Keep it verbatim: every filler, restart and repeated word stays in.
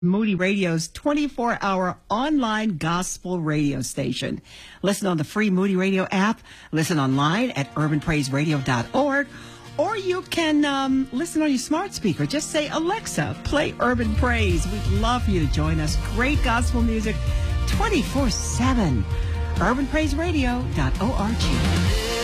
Moody Radio's twenty-four hour online gospel radio station. Listen on the free Moody Radio app. Listen online at urban praise radio dot org. Or you can um, listen on your smart speaker. Just say, Alexa, play Urban Praise. We'd love for you to join us. Great gospel music twenty-four seven. urban praise radio dot org.